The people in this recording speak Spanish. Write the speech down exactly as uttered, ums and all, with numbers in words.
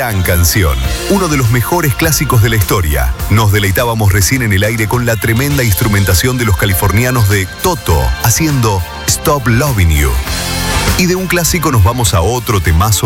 gran canción, uno de los mejores clásicos de la historia. Nos deleitábamos recién en el aire con la tremenda instrumentación de los californianos de Toto, haciendo Stop Loving You. Y de un clásico nos vamos a otro temazo